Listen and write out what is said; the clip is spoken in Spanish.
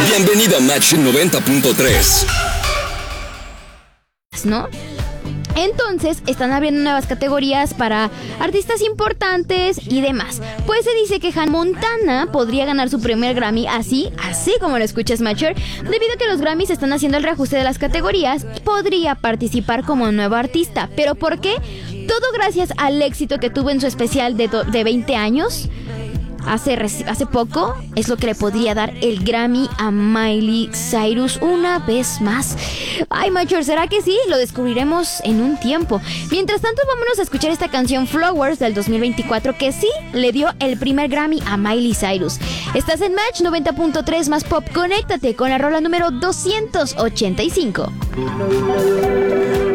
Bienvenido a Match 90.3. ¿No? Entonces están abriendo nuevas categorías para artistas importantes y demás. Pues se dice que Hannah Montana podría ganar su primer Grammy así como lo escuchas, Matcher, debido a que los Grammys están haciendo el reajuste de las categorías. Podría participar como nuevo artista. ¿Pero por qué? Todo gracias al éxito que tuvo en su especial de 20 años. Hace poco es lo que le podría dar el Grammy a Miley Cyrus una vez más. Ay, Matcher, ¿será que sí? Lo descubriremos en un tiempo. Mientras tanto, vámonos a escuchar esta canción Flowers del 2024 que sí le dio el primer Grammy a Miley Cyrus. Estás en Match 90.3 más pop. Conéctate con la rola número 285.